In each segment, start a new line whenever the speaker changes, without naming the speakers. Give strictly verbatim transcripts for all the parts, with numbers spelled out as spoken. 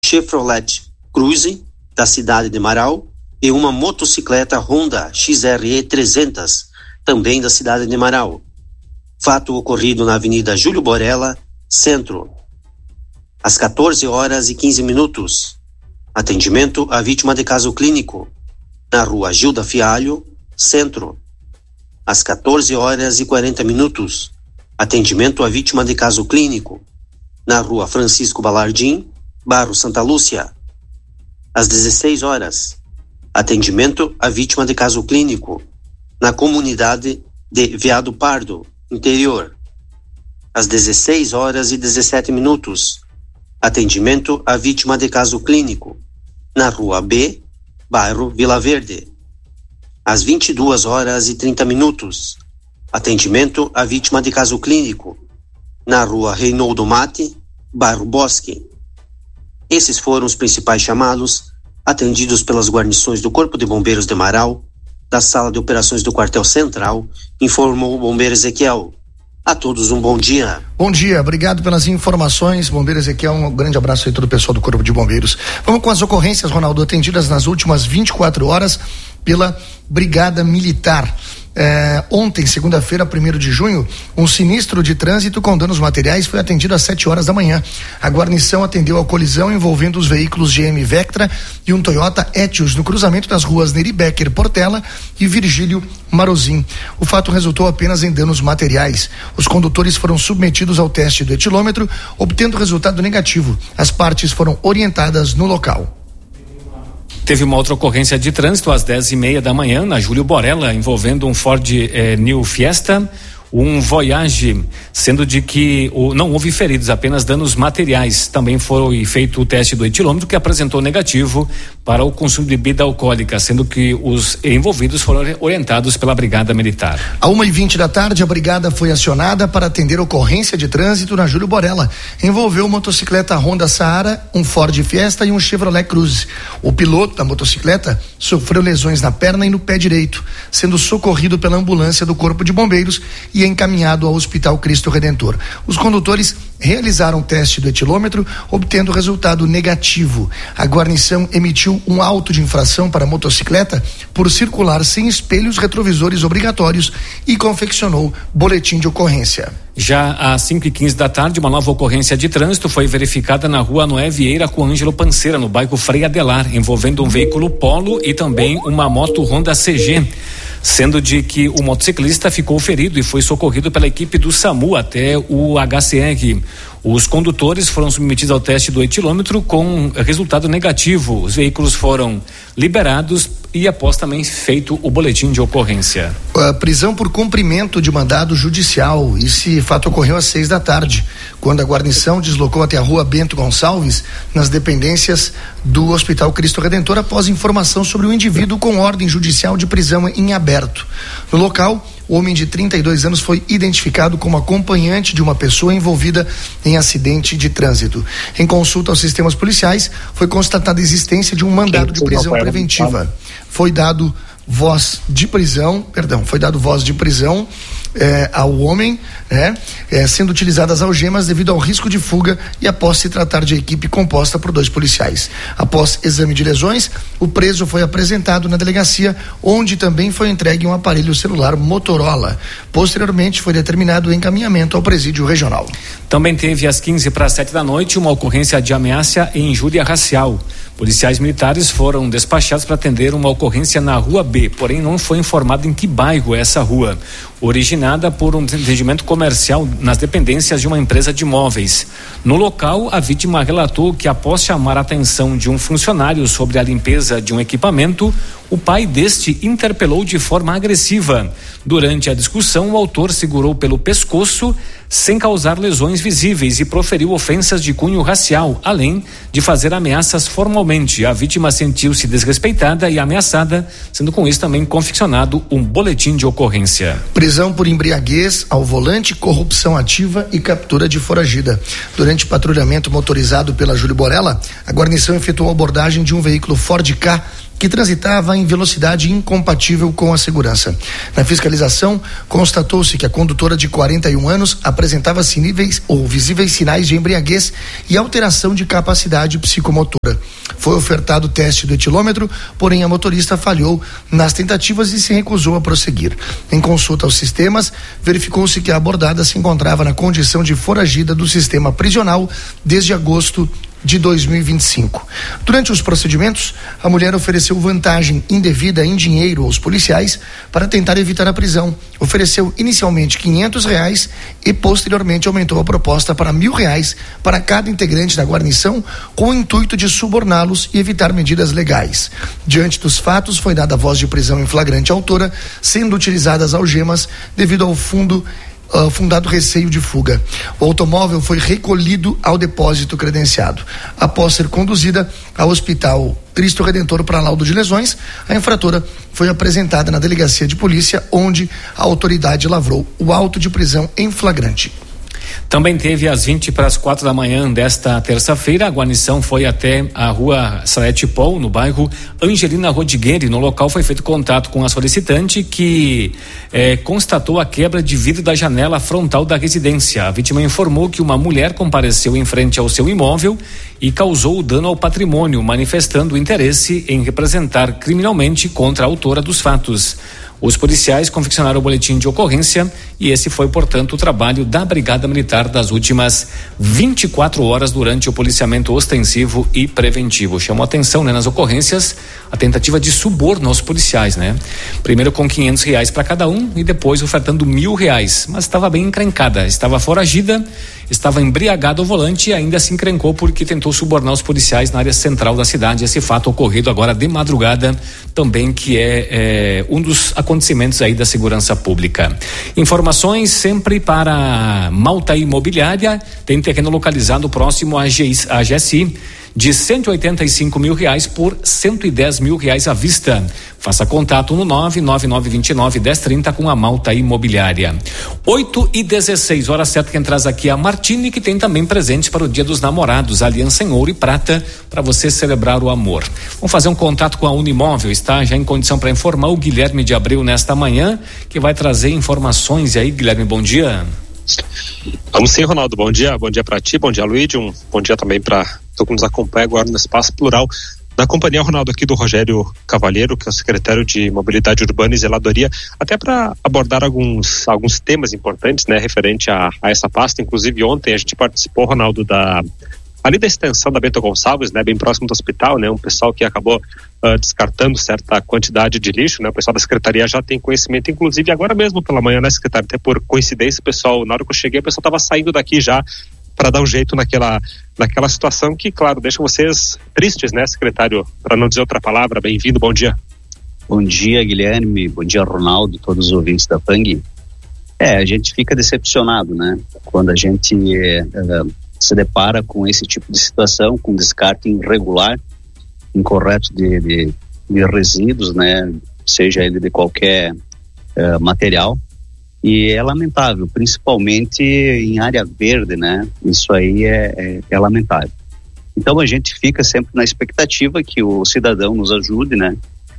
Chevrolet Cruze, da cidade de Marau, e uma motocicleta Honda X R E trezentos, também da cidade de Marau. Fato ocorrido na Avenida Júlio Borella, Centro. Às quatorze horas e quinze minutos. Atendimento à vítima de caso clínico, na Rua Gilda Fialho, Centro. Às quatorze horas e quarenta minutos. Atendimento à vítima de caso clínico, na Rua Francisco Balardim, Bairro Santa Lúcia. Às dezesseis horas. Atendimento à vítima de caso clínico, na comunidade de Veado Pardo, Interior. Às dezesseis horas e dezessete minutos. Atendimento à vítima de caso clínico, na Rua B, Bairro Vila Verde. Às vinte e duas horas e trinta minutos. Atendimento à vítima de caso clínico, na Rua Reinaldo Mate, Bairro Bosque. Esses foram os principais chamados, atendidos pelas guarnições do Corpo de Bombeiros de Marau, da Sala de Operações do Quartel Central, informou o bombeiro Ezequiel. A todos um bom dia.
Bom dia, obrigado pelas informações, bombeiro Ezequiel, um grande abraço aí a todo o pessoal do Corpo de Bombeiros. Vamos com as ocorrências, Ronaldo, atendidas nas últimas vinte e quatro horas pela Brigada Militar. É, ontem, segunda-feira, primeiro de junho, um sinistro de trânsito com danos materiais foi atendido às sete horas da manhã. A guarnição atendeu a colisão envolvendo os veículos G M Vectra e um Toyota Etios no cruzamento das ruas Neri Becker Portela e Virgílio Marozin. O fato resultou apenas em danos materiais. Os condutores foram submetidos ao teste do etilômetro, obtendo resultado negativo. As partes foram orientadas no local.
Teve uma outra ocorrência de trânsito às dez e meia da manhã na Júlio Borella, envolvendo um Ford eh, New Fiesta, um Voyage, sendo de que o, não houve feridos, apenas danos materiais. Também foi feito o teste do etilômetro, que apresentou negativo para o consumo de bebida alcoólica, sendo que os envolvidos foram orientados pela Brigada Militar.
À uma e vinte da tarde, a brigada foi acionada para atender ocorrência de trânsito na Júlio Borella. Envolveu motocicleta Honda Saara, um Ford Fiesta e um Chevrolet Cruze. O piloto da motocicleta sofreu lesões na perna e no pé direito, sendo socorrido pela ambulância do Corpo de Bombeiros e encaminhado ao Hospital Cristo Redentor. Os condutores realizaram o teste do etilômetro, obtendo resultado negativo. A guarnição emitiu um auto de infração para a motocicleta por circular sem espelhos retrovisores obrigatórios e confeccionou boletim de ocorrência.
Já às cinco e quinze da tarde, uma nova ocorrência de trânsito foi verificada na Rua Noé Vieira com Ângelo Panceira, no bairro Frei Adelar, envolvendo um veículo Polo e também uma moto Honda C G, sendo de que o motociclista ficou ferido e foi socorrido pela equipe do SAMU até o H C R. Os condutores foram submetidos ao teste do etilômetro com resultado negativo. Os veículos foram liberados e após também feito o boletim de ocorrência.
A prisão por cumprimento de mandado judicial. Esse fato ocorreu às seis da tarde, quando a guarnição deslocou até a Rua Bento Gonçalves, nas dependências do Hospital Cristo Redentor, após informação sobre o indivíduo com ordem judicial de prisão em aberto. No local, o homem de trinta e dois anos foi identificado como acompanhante de uma pessoa envolvida em acidente de trânsito. Em consulta aos sistemas policiais, foi constatada a existência de um mandado de prisão preventiva. Foi dado voz de prisão, perdão, foi dado voz de prisão eh, ao homem, né, eh, sendo utilizadas algemas devido ao risco de fuga e após se tratar de equipe composta por dois policiais. Após exame de lesões, o preso foi apresentado na delegacia, onde também foi entregue um aparelho celular Motorola. Posteriormente, foi determinado o encaminhamento ao presídio regional.
Também teve às quinze para sete da noite uma ocorrência de ameaça e injúria racial. Policiais militares foram despachados para atender uma ocorrência na Rua B, porém não foi informado em que bairro é essa rua, originada por um atendimento comercial nas dependências de uma empresa de imóveis. No local, a vítima relatou que após chamar a atenção de um funcionário sobre a limpeza de um equipamento, o pai deste interpelou de forma agressiva. Durante a discussão, o autor segurou pelo pescoço sem causar lesões visíveis e proferiu ofensas de cunho racial, além de fazer ameaças formalmente. A vítima sentiu-se desrespeitada e ameaçada, sendo com isso também confeccionado um boletim de ocorrência.
Prisão por embriaguez ao volante, corrupção ativa e captura de foragida. Durante patrulhamento motorizado pela Júlio Borella, a guarnição efetuou a abordagem de um veículo Ford Ka que transitava em velocidade incompatível com a segurança. Na fiscalização, constatou-se que a condutora de quarenta e um anos apresentava siníveis ou visíveis sinais de embriaguez e alteração de capacidade psicomotora. Foi ofertado o teste do etilômetro, porém a motorista falhou nas tentativas e se recusou a prosseguir. Em consulta aos sistemas, verificou-se que a abordada se encontrava na condição de foragida do sistema prisional desde agosto de dois mil e vinte e cinco. Durante os procedimentos, a mulher ofereceu vantagem indevida em dinheiro aos policiais para tentar evitar a prisão. Ofereceu inicialmente quinhentos reais e posteriormente aumentou a proposta para mil reais para cada integrante da guarnição, com o intuito de suborná-los e evitar medidas legais. Diante dos fatos, foi dada voz de prisão em flagrante à autora, sendo utilizadas algemas devido ao fundo Uh, fundado receio de fuga. O automóvel foi recolhido ao depósito credenciado. Após ser conduzida ao Hospital Cristo Redentor para laudo de lesões, a infratora foi apresentada na delegacia de polícia, onde a autoridade lavrou o auto de prisão em flagrante.
Também teve às vinte para as quatro da manhã desta terça-feira, a guarnição foi até a rua Salete Paul, no bairro Angelina Rodrigues. No local foi feito contato com a solicitante, que eh, constatou a quebra de vidro da janela frontal da residência. A vítima informou que uma mulher compareceu em frente ao seu imóvel e causou dano ao patrimônio, manifestando interesse em representar criminalmente contra a autora dos fatos. Os policiais confeccionaram o boletim de ocorrência e esse foi, portanto, o trabalho da Brigada Militar das últimas vinte e quatro horas durante o policiamento ostensivo e preventivo. Chamou atenção, né, nas ocorrências, a tentativa de suborno aos policiais, né? Primeiro com quinhentos reais para cada um e depois ofertando mil reais, mas estava bem encrencada, estava foragida, estava embriagada ao volante e ainda se encrencou porque tentou subornar os policiais na área central da cidade. Esse fato ocorrido agora de madrugada também, que é, é um dos acontecimentos aí da segurança pública. Informações sempre para Malta Imobiliária, tem terreno localizado próximo à G S I de cento e oitenta e cinco mil reais por cento e dez mil reais à vista. Faça contato no nove nove nove dois nove um zero três zero com a Malta Imobiliária. oito e dezesseis, hora certa que entras aqui a Martini, que tem também presente para o Dia dos Namorados, aliança em ouro e prata para você celebrar o amor. Vamos fazer um contato com a Unimóvel, está já em condição para informar o Guilherme de Abreu nesta manhã, que vai trazer informações. E aí, Guilherme, bom dia.
Vamos sim, Ronaldo, bom dia, bom dia para ti, bom dia, Luíde, um bom dia também para tu que nos acompanha agora no Espaço Plural, na companhia, Ronaldo, aqui do Rogério Cavalheiro, que é o secretário de Mobilidade Urbana e Zeladoria, até para abordar alguns, alguns temas importantes, né, referente a, a essa pasta. Inclusive ontem a gente participou, Ronaldo, da ali da extensão da Bento Gonçalves, né, bem próximo do hospital, né, um pessoal que acabou uh, descartando certa quantidade de lixo, né, o pessoal da secretaria já tem conhecimento, inclusive agora mesmo pela manhã, né, secretário, até por coincidência, o pessoal, na hora que eu cheguei, o pessoal estava saindo daqui já para dar um jeito naquela, naquela situação que, claro, deixa vocês tristes, né, secretário, para não dizer outra palavra. Bem-vindo, bom dia.
Bom dia, Guilherme, bom dia, Ronaldo, todos os ouvintes da P A N G. É, a gente fica decepcionado, né, quando a gente é, é, se depara com esse tipo de situação, com descarte irregular, incorreto de, de, de resíduos, né, seja ele de qualquer uh, material, e é lamentável, principalmente em área verde, né, isso aí é, é, é lamentável. Então a gente fica sempre na expectativa que o cidadão nos ajude, né,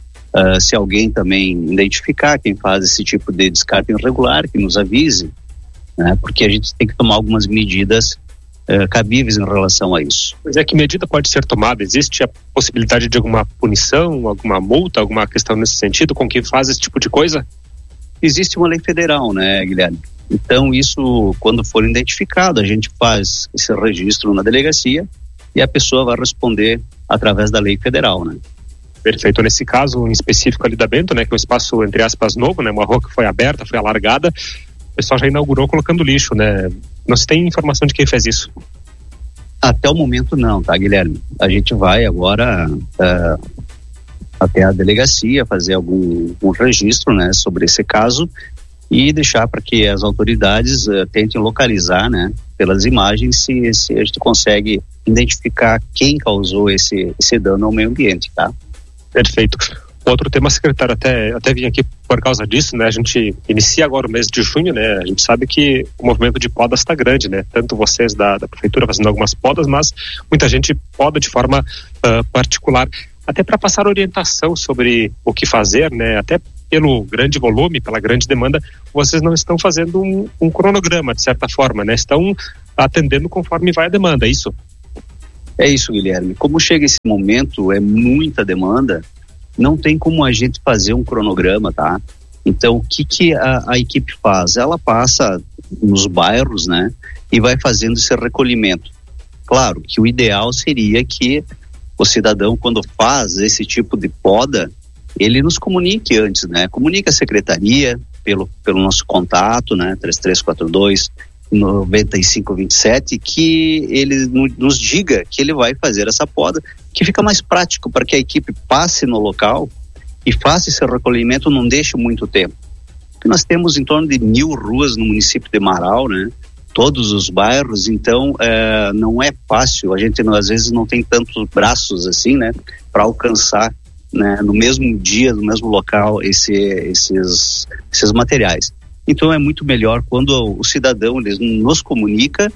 uh, se alguém também identificar quem faz esse tipo de descarte irregular, que nos avise, né, porque a gente tem que tomar algumas medidas Uh, cabíveis em relação a isso.
Pois é, que medida pode ser tomada? Existe a possibilidade de alguma punição, alguma multa, alguma questão nesse sentido com quem faz esse tipo de coisa?
Existe uma lei federal, né, Guilherme? Então isso, quando for identificado, a gente faz esse registro na delegacia e a pessoa vai responder através da lei federal, né?
Perfeito. Nesse caso em específico ali da Bento, né, que é um espaço, entre aspas, novo, né, uma rua que foi aberta, foi alargada, o pessoal já inaugurou colocando lixo, né? Não se tem informação de quem fez isso?
Até o momento não, tá, Guilherme? A gente vai agora uh, até a delegacia fazer algum um registro, né, sobre esse caso e deixar para que as autoridades uh, tentem localizar, né, pelas imagens, se, se a gente consegue identificar quem causou esse, esse dano ao meio ambiente, tá?
Perfeito. Outro tema, secretário, até, até vim aqui por causa disso, né? A gente inicia agora o mês de junho, né? A gente sabe que o movimento de podas está grande, né? Tanto vocês da, da prefeitura fazendo algumas podas, mas muita gente poda de forma uh, particular. até para passar orientação sobre o que fazer, né? Até pelo grande volume, pela grande demanda, vocês não estão fazendo um, um cronograma, de certa forma, né? Estão atendendo conforme vai a demanda, é isso?
É isso, Guilherme. Como chega esse momento, é muita demanda, não tem como a gente fazer um cronograma, tá? Então, o que, que a, a equipe faz? Ela passa nos bairros, né? E vai fazendo esse recolhimento. Claro que o ideal seria que o cidadão, quando faz esse tipo de poda, ele nos comunique antes, né? Comunique a secretaria pelo, pelo nosso contato, né? três três quatro dois, nove cinco dois sete, que ele nos diga que ele vai fazer essa poda, que fica mais prático para que a equipe passe no local e faça esse recolhimento, não deixe muito tempo. Porque nós temos em torno de mil ruas no município de Marau, né? Todos os bairros, então é, não é fácil, a gente às vezes não tem tantos braços assim, né? Para alcançar, né, no mesmo dia, no mesmo local, esse, esses, esses materiais. Então é muito melhor quando o cidadão ele nos comunica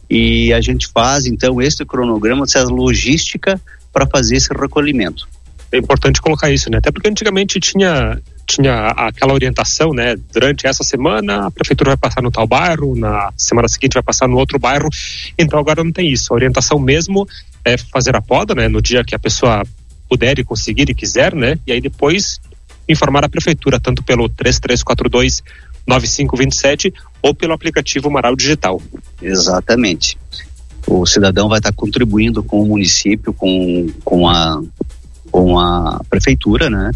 e a gente faz então esse cronograma, essa logística para fazer esse recolhimento.
É importante colocar isso, né? Até porque antigamente tinha, tinha aquela orientação, né? Durante essa semana a prefeitura vai passar no tal bairro, na semana seguinte vai passar no outro bairro, então agora não tem isso. A orientação mesmo é fazer a poda, né? No dia que a pessoa puder e conseguir e quiser, né? E aí depois informar a prefeitura, tanto pelo três três quatro dois, nove cinco dois sete ou pelo aplicativo Marau Digital.
Exatamente. O cidadão vai estar contribuindo com o município, com, com, a, com a prefeitura, né?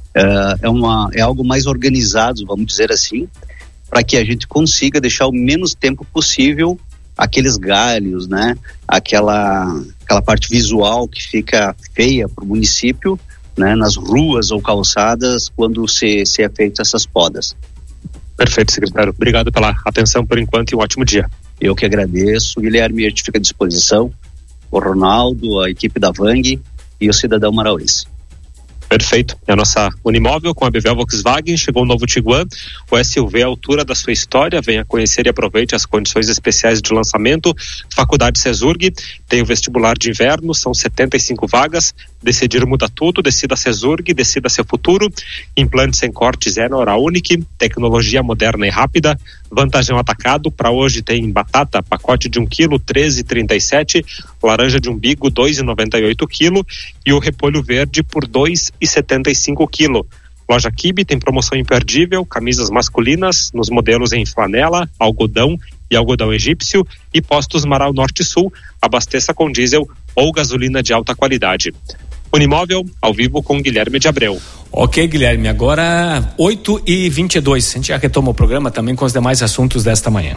É, é, uma, é algo mais organizado, vamos dizer assim, para que a gente consiga deixar o menos tempo possível aqueles galhos, né? Aquela, aquela parte visual que fica feia para o município, né? Nas ruas ou calçadas, quando se, se é feito essas podas.
Perfeito, secretário. Obrigado pela atenção por enquanto e um ótimo dia.
Eu que agradeço. Guilherme, a gente fica à disposição. O Ronaldo, a equipe da Vang e o cidadão marauense.
Perfeito. É a nossa Unimóvel com a B V Volkswagen. Chegou o novo Tiguan, o S U V à altura da sua história. Venha conhecer e aproveite as condições especiais de lançamento. Faculdade Cesurg, tem o vestibular de inverno, são setenta e cinco vagas. Decidir muda tudo, decida Cesurg, decida seu futuro. Implante sem cortes é na Oraunic, tecnologia moderna e rápida. Vantagem atacado, para hoje tem batata, pacote de um quilo, treze reais e trinta e sete centavos. Laranja de umbigo, dois reais e noventa e oito centavos quilo. E o repolho verde por dois reais e setenta e cinco centavos quilo. Loja Kibe tem promoção imperdível, camisas masculinas nos modelos em flanela, algodão e algodão egípcio, e postos Marau Norte e Sul, abasteça com diesel ou gasolina de alta qualidade. Unimóvel, ao vivo com Guilherme de Abreu.
Ok, Guilherme, agora oito e vinte e dois. A gente já retoma o programa também com os demais assuntos desta manhã.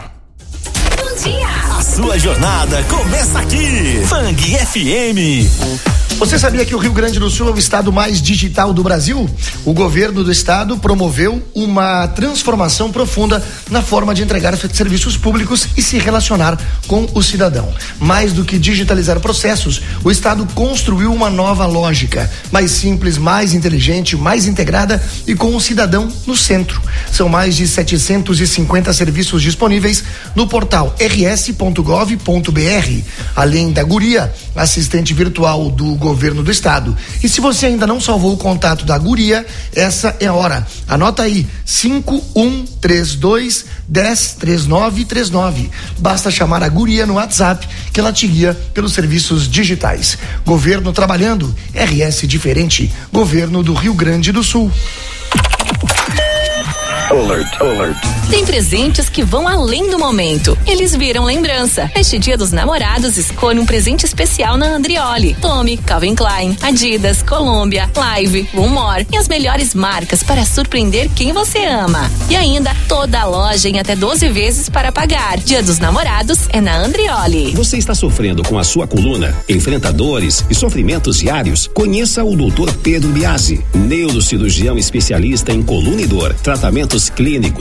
Bom dia! A sua jornada começa aqui. Fang F M.
Você sabia que o Rio Grande do Sul é o estado mais digital do Brasil? O governo do estado promoveu uma transformação profunda na forma de entregar serviços públicos e se relacionar com o cidadão. Mais do que digitalizar processos, o estado construiu uma nova lógica, mais simples, mais inteligente, mais integrada e com o cidadão no centro. São mais de setecentos e cinquenta serviços disponíveis no portal r s ponto gov ponto b r, além da Guria, assistente virtual do governo governo do estado. E se você ainda não salvou o contato da Guria, essa é a hora. Anota aí, cinco um três dois, um zero três nove três nove. Basta chamar a Guria no WhatsApp que ela te guia pelos serviços digitais. Governo trabalhando, R S diferente, governo do Rio Grande do Sul.
Alert, alert. Tem presentes que vão além do momento. Eles viram lembrança. Neste Dia dos Namorados, escolha um presente especial na Andrioli. Tome Calvin Klein, Adidas, Colômbia, Live, One More e as melhores marcas para surpreender quem você ama. E ainda toda a loja em até doze vezes para pagar. Dia dos Namorados é na Andrioli.
Você está sofrendo com a sua coluna? Enfrenta dores e sofrimentos diários? Conheça o doutor Pedro Biasi, neurocirurgião especialista em coluna e dor, tratamentos clínicos, intervenções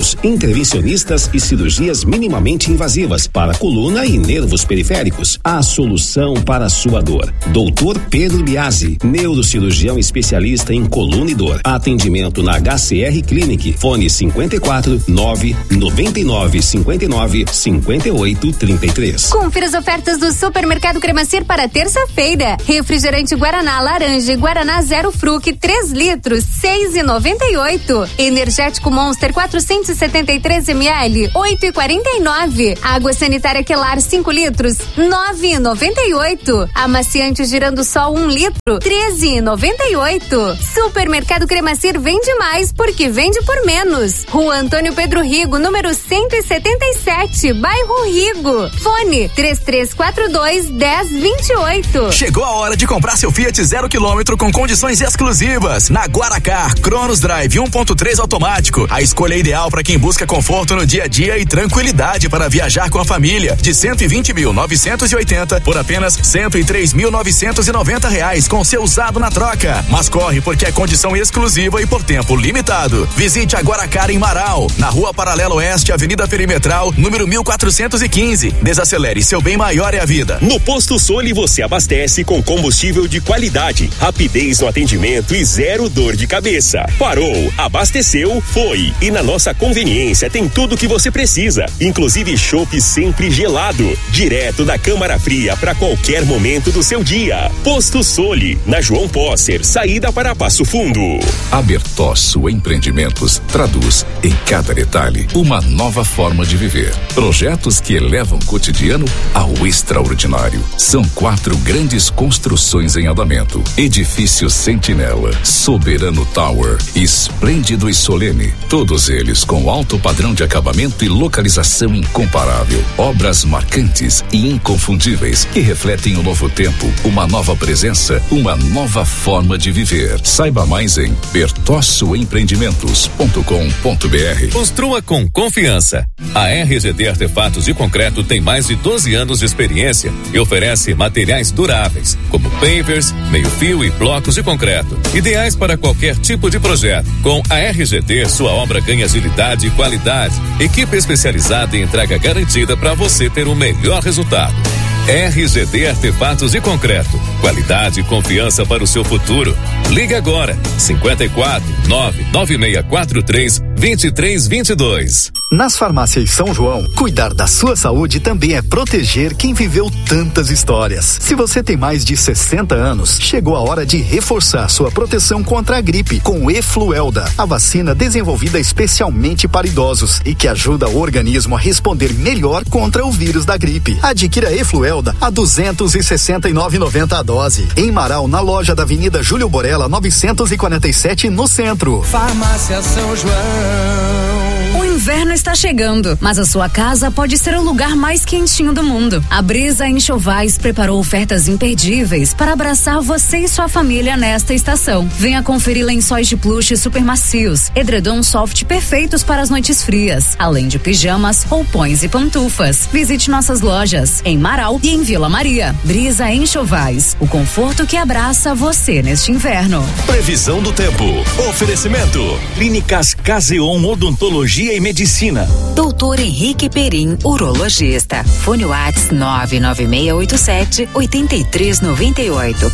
intervencionistas e cirurgias minimamente invasivas para coluna e nervos periféricos. A solução para a sua dor. doutor Pedro Biasi, neurocirurgião especialista em coluna e dor. Atendimento na H C R Clinic. Fone cinquenta e quatro, nove, noventa e nove, cinquenta e nove, cinquenta e oito, trinta e três.
Confira as ofertas do Supermercado Cremacir para terça-feira. Refrigerante Guaraná Laranja e Guaraná Zero Fruc três litros, seis e noventa e oito. Energético Monster quatrocentos e setenta e três mililitros, oito e quarenta e nove. Água sanitária Quelar cinco litros, nove e noventa e oito. Amaciante Girando Sol um litro, treze e noventa e oito. Supermercado Cremacir vende mais porque vende por menos. Rua Antônio Pedro Rigo, número cento e setenta e sete, bairro Rigo. Fone três três quatro dois, dez, vinte e oito.
Chegou a hora de comprar seu Fiat zero quilômetro com condições exclusivas. Na Guaracar, Cronos Drive um ponto três automático. A escolha ideal para quem busca conforto no dia a dia e tranquilidade para viajar com a família. De cento e vinte mil novecentos e oitenta por apenas cento e três mil novecentos e noventa reais com seu usado na troca. Mas corre porque é condição exclusiva e por tempo limitado. Visite a Guaracar em Marau, na Rua Paralelo Oeste, Avenida Perimetral, número mil quatrocentos e quinze. Desacelere, seu bem maior é a vida.
No Posto Soli você abastece com combustível de qualidade, rapidez no atendimento e zero dor de cabeça. Parou, abasteceu, foi. E na nossa conveniência tem tudo que você precisa, inclusive chopp sempre gelado, direto da câmara fria para qualquer momento do seu dia. Posto Soli, na João Posser, saída para Passo Fundo.
A Bertosso Empreendimentos traduz em cada detalhe uma nova forma de viver. Projetos que elevam o cotidiano ao extraordinário. São quatro grandes construções em andamento. Edifício Sentinela, Soberano Tower, Esplêndido e Solene. Todos eles com alto padrão de acabamento e localização incomparável. Obras marcantes e inconfundíveis que refletem um novo tempo, uma nova presença, uma nova forma de viver. Saiba mais em bertosso empreendimentos ponto com ponto b r.
Construa com confiança. A R G D Artefatos de Concreto tem mais de doze anos de experiência e oferece materiais duráveis, como pavers, meio-fio e blocos de concreto, ideais para qualquer tipo de projeto. Com a R G D, sua obra ganha agilidade e qualidade. Equipe especializada em entrega garantida para você ter o melhor resultado. R G D Artefatos de Concreto. Qualidade e confiança para o seu futuro. Ligue agora. cinquenta e quatro, nove nove seis quatro três, dois três dois dois.
Nas farmácias São João, cuidar da sua saúde também é proteger quem viveu tantas histórias. Se você tem mais de sessenta anos, chegou a hora de reforçar sua proteção contra a gripe com Efluelda, a vacina desenvolvida especialmente para idosos e que ajuda o organismo a responder melhor contra o vírus da gripe. Adquira Efluelda a duzentos e sessenta e nove reais e noventa centavos a dose. Em Marau, na loja da Avenida Júlio Borella, novecentos e quarenta e sete, no centro.
Farmácia São João.
O inverno está chegando, mas a sua casa pode ser o lugar mais quentinho do mundo. A Brisa Enxovais preparou ofertas imperdíveis para abraçar você e sua família nesta estação. Venha conferir lençóis de plush super macios, edredom soft perfeitos para as noites frias, além de pijamas, roupões e pantufas. Visite nossas lojas em Marau e em Vila Maria. Brisa Enxovais, o conforto que abraça você neste inverno.
Previsão do tempo. Oferecimento. Clínicas Caseon Odontologia e Medicina.
Doutor Henrique Perim, urologista. Fone Whats nove nove seis oito sete, oito três nove oito.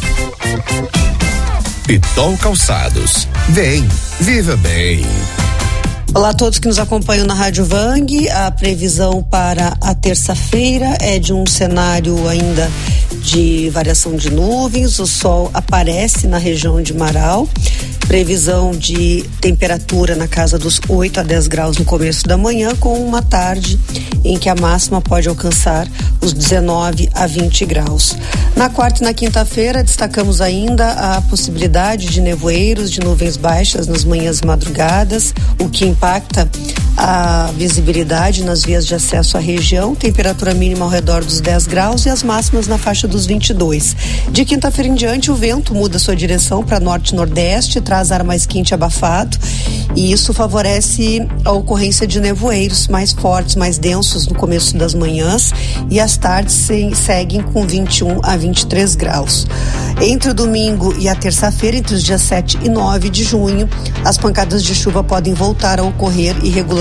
Pitol Calçados. Vem, viva bem.
Olá a todos que nos acompanham na Rádio Vang. A previsão para a terça-feira é de um cenário ainda de variação de nuvens. O sol aparece na região de Marau. Previsão de temperatura na casa dos oito a dez graus no começo da manhã, com uma tarde em que a máxima pode alcançar os dezenove a vinte graus. Na quarta e na quinta-feira, destacamos ainda a possibilidade de nevoeiros, de nuvens baixas nas manhãs e madrugadas, o que impacta a visibilidade nas vias de acesso à região. Temperatura mínima ao redor dos dez graus e as máximas na faixa dos vinte e dois. De quinta-feira em diante, o vento muda sua direção para norte-nordeste, traz ar mais quente e abafado, e isso favorece a ocorrência de nevoeiros mais fortes, mais densos no começo das manhãs, e as tardes se, seguem com vinte e um a vinte e três graus. Entre o domingo e a terça-feira, entre os dias sete e nove de junho, as pancadas de chuva podem voltar a ocorrer irregulares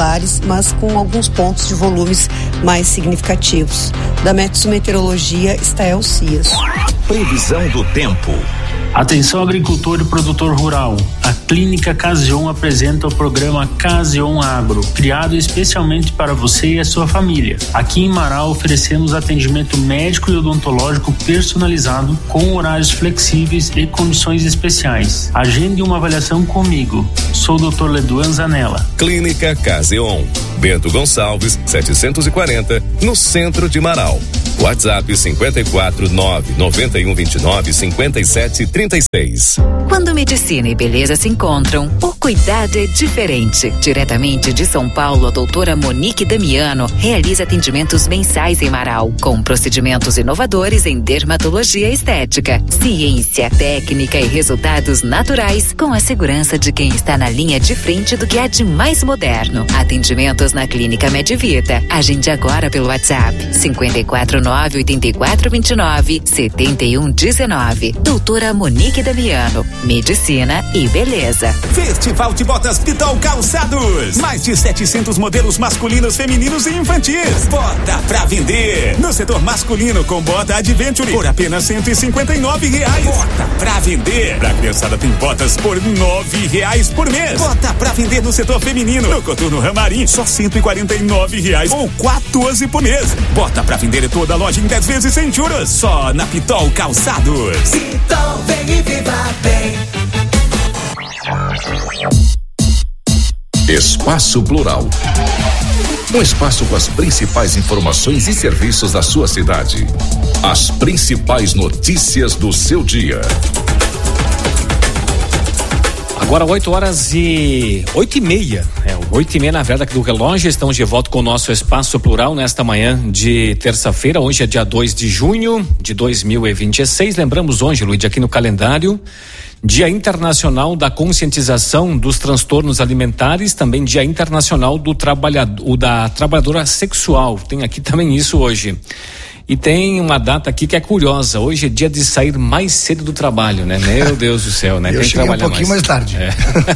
irregulares, mas com alguns pontos de volumes mais significativos. Da Metsu Meteorologia, Estael Cias.
Previsão do tempo.
Atenção agricultor e produtor rural. A Clínica Caseon apresenta o programa Caseon Agro, criado especialmente para você e a sua família. Aqui em Marau oferecemos atendimento médico e odontológico personalizado, com horários flexíveis e condições especiais. Agende uma avaliação comigo. Sou o doutor Leduan Zanella.
Clínica Caseon, Bento Gonçalves, setecentos e quarenta, no centro de Marau. WhatsApp cinquenta e quatro, nove noventa e um vinte e nove, cinquenta e sete, trinta e seis.
Quando medicina e beleza se encontram, o cuidado é diferente. Diretamente de São Paulo, a doutora Monique Damiano realiza atendimentos mensais em Marau, com procedimentos inovadores em dermatologia e estética, ciência, técnica e resultados naturais, com a segurança de quem está na linha de frente do que há de mais moderno. Atendimentos na Clínica Medvita. Agende agora pelo WhatsApp cinquenta e quatro, nove oitenta e quatro, vinte e nove, setenta e um, dezenove. Doutora Monique Damiano. Medicina e beleza.
Festival de Botas Pitol Calçados. Mais de setecentos modelos masculinos, femininos e infantis. Bota pra vender. No setor masculino com bota Adventure por apenas cento e cinquenta e nove reais. Bota pra vender. Pra criançada tem botas por nove reais por mês. Bota pra vender no setor feminino. No Coturno Ramarim, só cento e quarenta e nove reais ou quatorze por mês. Bota pra vender toda a loja em dez vezes sem juros. Só na Pitol Calçados.
Pitol, vem e viva bem.
Espaço Plural. Um espaço com as principais informações e serviços da sua cidade. As principais notícias do seu dia.
Agora oito horas e oito e meia, é, oito e meia na verdade aqui do relógio. Estamos de volta com o nosso Espaço Plural nesta manhã de terça-feira. Hoje é dia dois de junho de dois mil e vinte e seis. Lembramos hoje, Luiz, aqui no calendário, Dia Internacional da Conscientização dos Transtornos Alimentares, também Dia Internacional do Trabalhador, da Trabalhadora Sexual. Tem aqui também isso hoje. E tem uma data aqui que é curiosa. Hoje é dia de sair mais cedo do trabalho, né? Meu Deus do céu, né?
Eu
tem que
cheguei
trabalhar
um pouquinho mais, mais tarde.
É.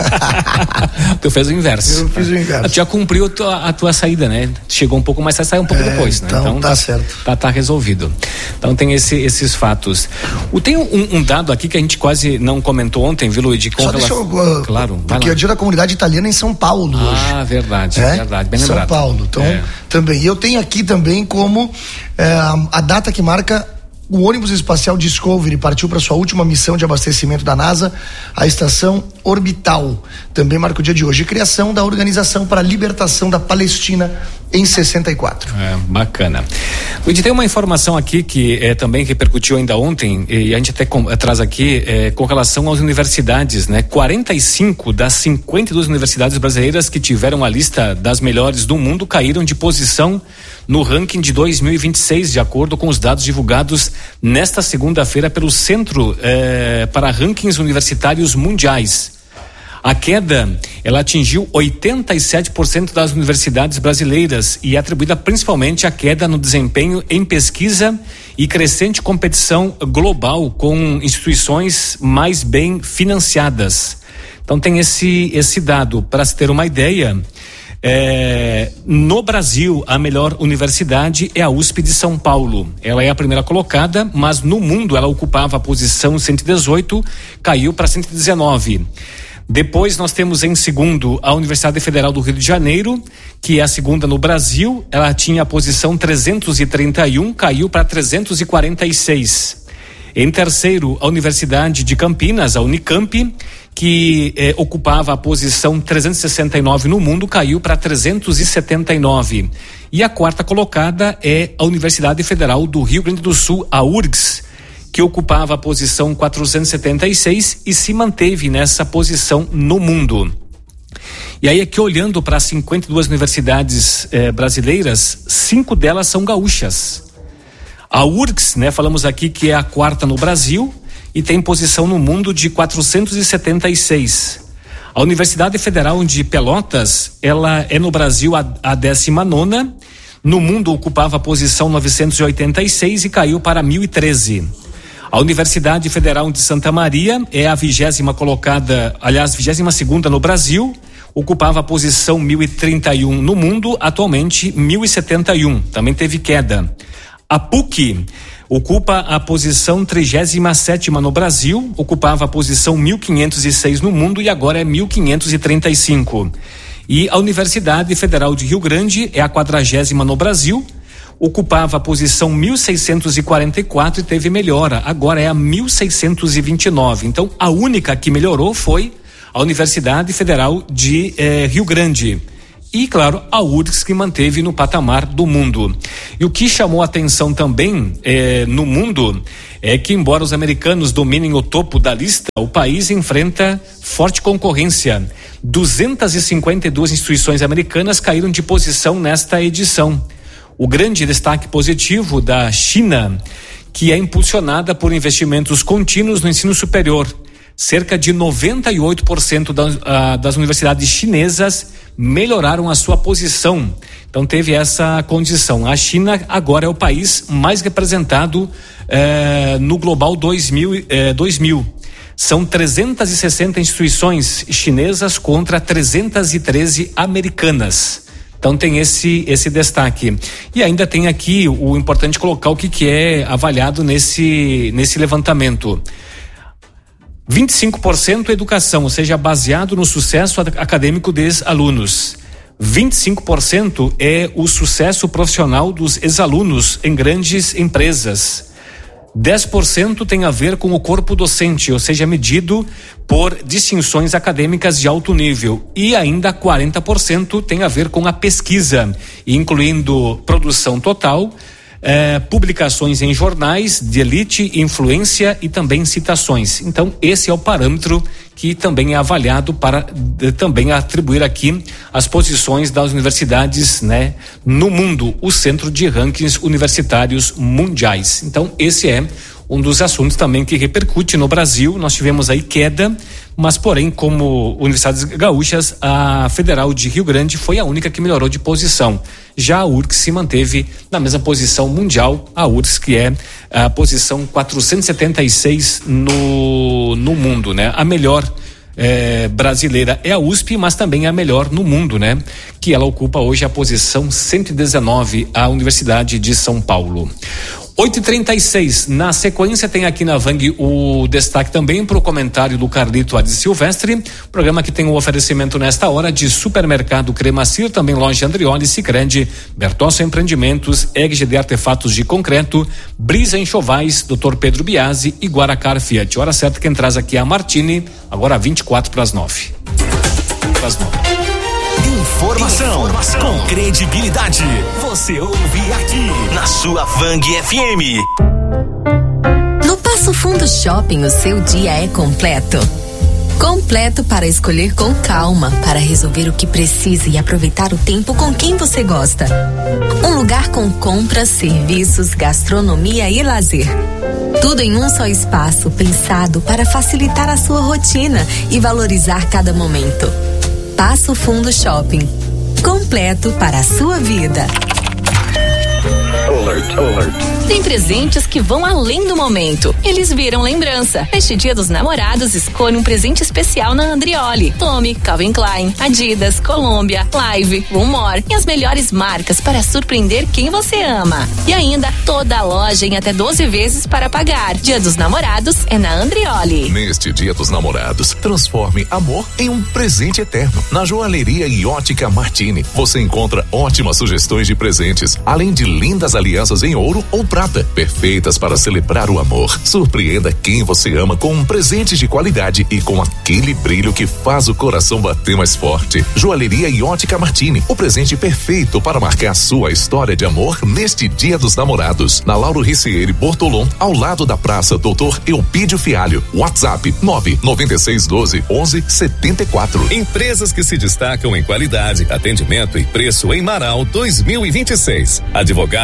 Tu fez o inverso.
Eu fiz o inverso.
Tu já cumpriu a tua, a tua saída, né? Chegou um pouco mais, sai um pouco é, depois, né?
Então, então tá certo.
Tá, tá resolvido. Então tem esse, esses fatos. O, tem um, um dado aqui que a gente quase não comentou ontem, viu, Luiz? Com
Só deixa eu, uh,
claro.
Porque é o dia da comunidade italiana em São Paulo
ah,
hoje.
Ah, verdade, é? verdade. Bem lembrado.
São Paulo. Então, é. também. E eu tenho aqui também como é, a, a data que marca o ônibus espacial Discovery partiu para sua última missão de abastecimento da NASA, a estação orbital. Também marca o dia de hoje. Criação da Organização para a Libertação da Palestina em sessenta e quatro.
É, bacana. Luiz, tem uma informação aqui que é, também repercutiu ainda ontem, e a gente até com, traz aqui é, com relação às universidades, né? quarenta e cinco das cinquenta e duas universidades brasileiras que tiveram a lista das melhores do mundo caíram de posição no ranking de dois mil e vinte e seis, de acordo com os dados divulgados nesta segunda-feira pelo Centro eh, para Rankings Universitários Mundiais. A queda, ela atingiu oitenta e sete por cento das universidades brasileiras e é atribuída principalmente à queda no desempenho em pesquisa e crescente competição global com instituições mais bem financiadas. Então tem esse, esse dado, para se ter uma ideia. É, no Brasil, a melhor universidade é a U S P de São Paulo. Ela é a primeira colocada, mas no mundo ela ocupava a posição cento e dezoito, caiu para cento e dezenove. Depois nós temos em segundo a Universidade Federal do Rio de Janeiro, que é a segunda no Brasil. Ela tinha a posição trezentos e trinta e um, caiu para trezentos e quarenta e seis. Em terceiro, a Universidade de Campinas, a Unicamp, que eh, ocupava a posição trezentos e sessenta e nove no mundo, caiu para trezentos e setenta e nove. E a quarta colocada é a Universidade Federal do Rio Grande do Sul, a U R G S, que ocupava a posição quatrocentos e setenta e seis e se manteve nessa posição no mundo. E aí aqui olhando para as cinquenta e duas universidades eh, brasileiras, cinco delas são gaúchas. A U R G S, né, falamos aqui que é a quarta no Brasil e tem posição no mundo de quatrocentos e setenta e seis. A Universidade Federal de Pelotas, ela é no Brasil a, a décima nona, no mundo ocupava a posição novecentos e oitenta e seis e caiu para mil e treze. A Universidade Federal de Santa Maria é a vigésima colocada, aliás, vigésima segunda no Brasil, ocupava a posição mil e trinta e um no mundo, atualmente mil e setenta e um, também teve queda. A P U C ocupa a posição trigésima sétima no Brasil, ocupava a posição mil quinhentos e seis no mundo e agora é mil quinhentos e trinta e cinco. E a Universidade Federal de Rio Grande é a quadragésima no Brasil, ocupava a posição mil seiscentos e quarenta e quatro e teve melhora, agora é a mil seiscentos e vinte e nove. Então, a única que melhorou foi a Universidade Federal de eh, Rio Grande. E, claro, a U R G S, que manteve no patamar do mundo. E o que chamou a atenção também eh, no mundo é que, embora os americanos dominem o topo da lista, o país enfrenta forte concorrência. duzentas e cinquenta e duas instituições americanas caíram de posição nesta edição. O grande destaque positivo da China, que é impulsionada por investimentos contínuos no ensino superior. Cerca de noventa e oito por cento das, uh, das universidades chinesas melhoraram a sua posição. Então teve essa condição. A China agora é o país mais representado uh, no Global dois mil. Uh, dois mil. São trezentas e sessenta instituições chinesas contra trezentas e treze americanas. Então tem esse esse destaque. E ainda tem aqui o importante colocar o que, que é avaliado nesse, nesse levantamento. vinte e cinco por cento educação, ou seja, baseado no sucesso acadêmico dos alunos. vinte e cinco por cento é o sucesso profissional dos ex-alunos em grandes empresas. dez por cento tem a ver com o corpo docente, ou seja, medido por distinções acadêmicas de alto nível. E ainda quarenta por cento tem a ver com a pesquisa, incluindo produção total, Eh, publicações em jornais de elite, influência e também citações. Então esse é o parâmetro que também é avaliado para de, também atribuir aqui as posições das universidades, né, no mundo, o centro de rankings universitários mundiais. Então esse é um dos assuntos também que repercute no Brasil. Nós tivemos aí queda, mas porém, como universidades gaúchas, a Federal de Rio Grande foi a única que melhorou de posição. Já a U R G S se manteve na mesma posição mundial, a U R G S que é a posição quatrocentos e setenta e seis no, no mundo, né? A melhor eh, brasileira é a U S P, mas também é a melhor no mundo, né? Que ela ocupa hoje a posição cento e dezenove, a Universidade de São Paulo. oito e trinta e seis, na sequência tem aqui na Vang o destaque também para o comentário do Carlito Ades Silvestre, programa que tem o um oferecimento nesta hora de Supermercado Cremacir, também Loja Andrioli, Sicredi, Bertolso Empreendimentos, E G D Artefatos de Concreto, Brisa Enxovais, doutor Pedro Biasi e Guaracar Fiat. Hora certa quem traz aqui é a Martini, agora vinte e quatro para as nove. Para as nove.
Informação, Informação com credibilidade. Você ouve aqui na sua Vang F M.
No Passo Fundo Shopping, o seu dia é completo. Completo para escolher com calma, para resolver o que precisa e aproveitar o tempo com quem você gosta. Um lugar com compras, serviços, gastronomia e lazer. Tudo em um só espaço, pensado para facilitar a sua rotina e valorizar cada momento. Passo Fundo Shopping. Completo para a sua vida.
Alert, alert.
Tem presentes que vão além do momento. Eles viram lembrança. Neste Dia dos Namorados, escolha um presente especial na Andrioli. Tome Calvin Klein, Adidas, Colômbia, Live, One More e as melhores marcas para surpreender quem você ama. E ainda toda a loja em até doze vezes para pagar. Dia dos Namorados é na Andrioli.
Neste Dia dos Namorados, transforme amor em um presente eterno. Na Joalheria e Ótica Martini, você encontra ótimas sugestões de presentes, além de lindas alianças em ouro ou prata, perfeitas para celebrar o amor. Surpreenda quem você ama com um presente de qualidade e com aquele brilho que faz o coração bater mais forte. Joalheria e Ótica Martini, o presente perfeito para marcar sua história de amor neste Dia dos Namorados. Na Lauro Ricieri Bortolom, ao lado da Praça doutor Eupídio Fialho. WhatsApp nove nove seis um dois um um sete quatro.
Empresas que se destacam em qualidade, atendimento e preço em Marau dois mil e vinte e seis. Advogada Vanessa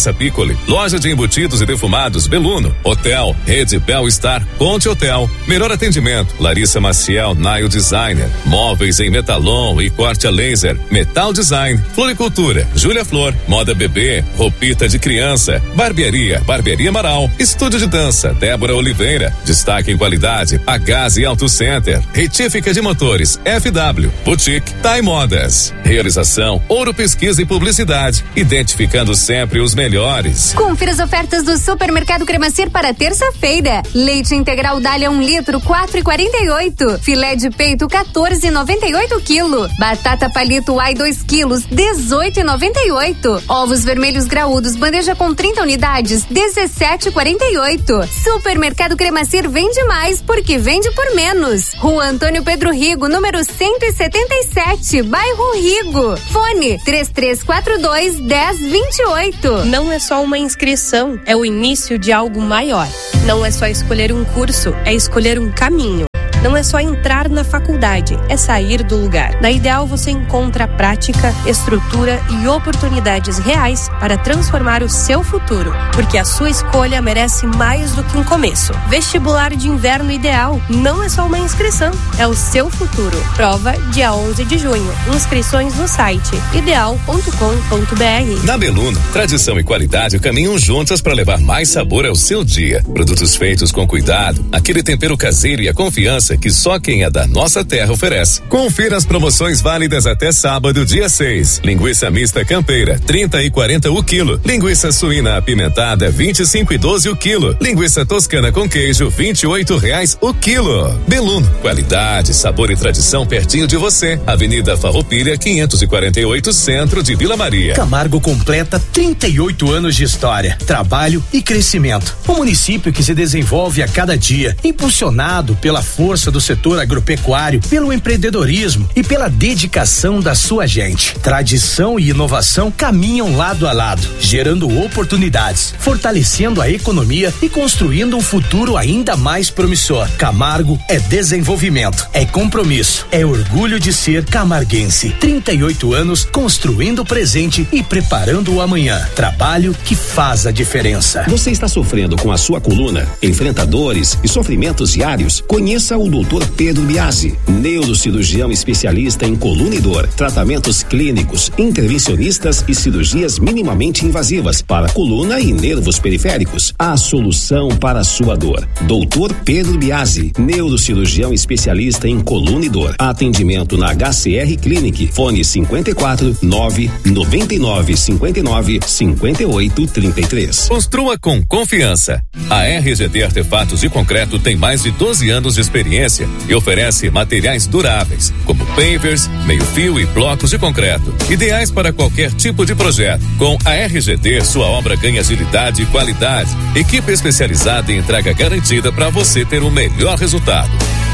Massa Piccoli, loja de embutidos e defumados Beluno, hotel, rede Bel Star, Ponte Hotel, melhor atendimento, Larissa Maciel, Nail Designer, móveis em metalon e corte a laser, Metal Design, floricultura, Júlia Flor, moda bebê, roupita de criança, barbearia, barbearia Amaral, estúdio de dança, Débora Oliveira, destaque em qualidade, a Gás e Auto Center, retífica de motores, F W, Boutique, Time Modas, realização, Ouro Pesquisa e Publicidade, identificando sempre os melhores.
Confira as ofertas do Supermercado Cremacir para terça-feira. Leite integral Dália um litro, quatro e quarenta e oito. Filé de peito, quatorze e noventa e oito quilo. Batata palito Ai dois quilos, dezoito e noventa e oito. Ovos vermelhos graúdos, bandeja com trinta unidades, dezessete e quarenta e oito. Supermercado Cremacir vende mais porque vende por menos. Rua Antônio Pedro Rigo, número cento e setenta e sete, bairro Rigo. Fone três três quatro dois, dez vinte e oito.
Não é só uma inscrição, é o início de algo maior. Não é só escolher um curso, é escolher um caminho. Não é só entrar na faculdade, é sair do lugar. Na Ideal você encontra prática, estrutura e oportunidades reais para transformar o seu futuro, porque a sua escolha merece mais do que um começo. Vestibular de Inverno Ideal não é só uma inscrição, é o seu futuro. Prova dia onze de junho. Inscrições no site ideal ponto com ponto b r.
Na Beluno, tradição e qualidade caminham juntas para levar mais sabor ao seu dia. Produtos feitos com cuidado, aquele tempero caseiro e a confiança que só quem é da nossa terra oferece. Confira as promoções válidas até sábado, dia seis. Linguiça mista campeira, trinta e quarenta o quilo. Linguiça suína apimentada, vinte e cinco e doze o quilo. Linguiça toscana com queijo, vinte e oito reais o quilo. Beluno, qualidade, sabor e tradição pertinho de você. Avenida Farroupilha, quinhentos e quarenta e oito, centro de Vila Maria.
Camargo completa trinta e oito anos de história, trabalho e crescimento. Um município que se desenvolve a cada dia, impulsionado pela força do setor agropecuário, pelo empreendedorismo e pela dedicação da sua gente. Tradição e inovação caminham lado a lado, gerando oportunidades, fortalecendo a economia e construindo um futuro ainda mais promissor. Camargo é desenvolvimento, é compromisso, é orgulho de ser camarguense. trinta e oito anos construindo o presente e preparando o amanhã. Trabalho que faz a diferença.
Você está sofrendo com a sua coluna? Enfrenta dores e sofrimentos diários? Conheça o doutor Pedro Biasi, neurocirurgião especialista em coluna e dor, tratamentos clínicos, intervencionistas e cirurgias minimamente invasivas para coluna e nervos periféricos. A solução para a sua dor. doutor Pedro Biasi, neurocirurgião especialista em coluna e dor. Atendimento na H C R Clinic. Fone cinquenta e quatro, nove, noventa e nove, cinquenta e nove, cinquenta e oito, trinta e três.
Construa com confiança. A R G D Artefatos de Concreto tem mais de doze anos de experiência e oferece materiais duráveis, como pavers, meio-fio e blocos de concreto, ideais para qualquer tipo de projeto. Com a R G D, sua obra ganha agilidade e qualidade. Equipe especializada em entrega garantida para você ter o melhor resultado.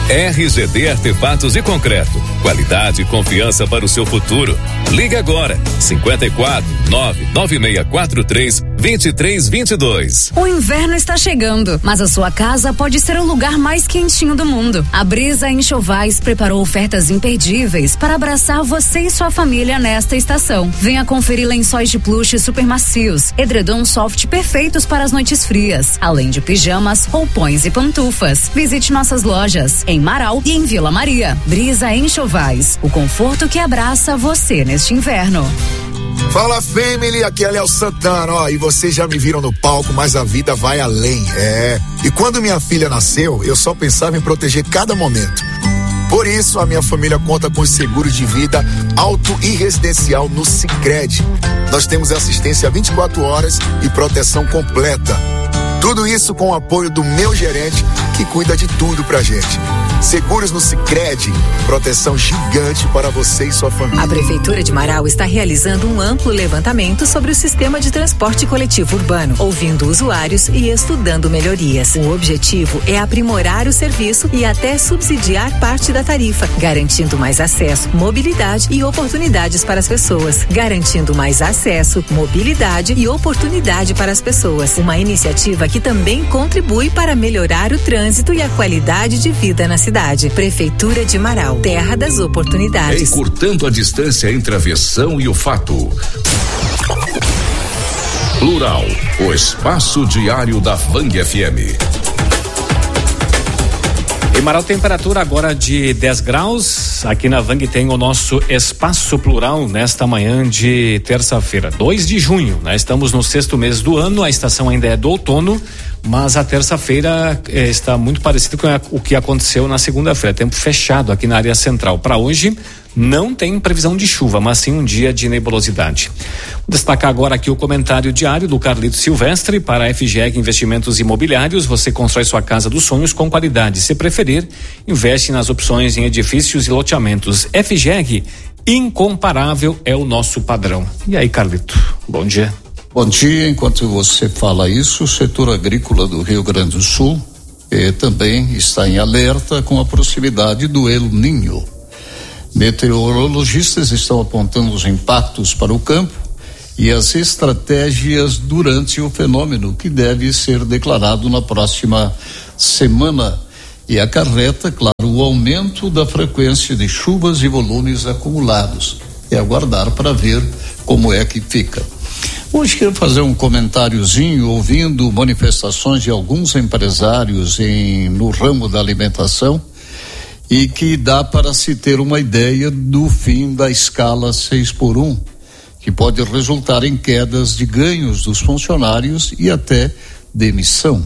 R G D Artefatos de Concreto. Qualidade e confiança para o seu futuro. Ligue agora. cinquenta e quatro, nove nove seis quatro três, dois três dois dois.
O inverno está chegando, mas a sua casa pode ser o lugar mais quentinho do mundo. A Brisa Enxovais preparou ofertas imperdíveis para abraçar você e sua família nesta estação. Venha conferir lençóis de plush super macios, edredom soft perfeitos para as noites frias, além de pijamas, roupões e pantufas. Visite nossas lojas em Marau e em Vila Maria. Brisa Enxovais, o conforto que abraça você neste inverno.
Fala, family, aqui é Léo Santana, ó, e vocês já me viram no palco, mas a vida vai além, é. E quando minha filha nasceu, eu só pensava em proteger cada momento. Por isso, a minha família conta com seguro de vida auto e residencial no Sicredi. Nós temos assistência vinte e quatro horas e proteção completa. Tudo isso com o apoio do meu gerente, que cuida de tudo pra gente. Seguros no Sicredi, proteção gigante para você e sua família.
A Prefeitura de Marau está realizando um amplo levantamento sobre o sistema de transporte coletivo urbano, ouvindo usuários e estudando melhorias. O objetivo é aprimorar o serviço e até subsidiar parte da tarifa, garantindo mais acesso, mobilidade e oportunidades para as pessoas. Garantindo mais acesso, mobilidade e oportunidade para as pessoas. Uma iniciativa que também contribui para melhorar o trânsito e a qualidade de vida na cidade. Prefeitura de Marau, terra das oportunidades.
Encurtando a distância entre a versão e o fato. Plural, o espaço diário da Vang F M.
Em Marau, temperatura agora de dez graus. Aqui na Vang tem o nosso Espaço Plural nesta manhã de terça-feira, dois de junho. Nós estamos no sexto mês do ano, a estação ainda é do outono, mas a terça-feira eh, está muito parecido com a, o que aconteceu na segunda-feira. Tempo fechado aqui na área central. Para hoje, não tem previsão de chuva, mas sim um dia de nebulosidade. Vou destacar agora aqui o comentário diário do Carlito Silvestre para a F G E G Investimentos Imobiliários. Você constrói sua casa dos sonhos com qualidade. Se preferir, investe nas opções em edifícios e loteamentos. F G E G, incomparável é o nosso padrão. E aí, Carlito, bom dia.
Bom dia. Enquanto você fala isso, o setor agrícola do Rio Grande do Sul eh, também está em alerta com a proximidade do El Niño. Meteorologistas estão apontando os impactos para o campo e as estratégias durante o fenômeno, que deve ser declarado na próxima semana, e acarreta, claro, o aumento da frequência de chuvas e volumes acumulados. É aguardar para ver como é que fica. Hoje quero fazer um comentáriozinho, ouvindo manifestações de alguns empresários em, no ramo da alimentação, e que dá para se ter uma ideia do fim da escala seis por um, que pode resultar em quedas de ganhos dos funcionários e até demissão.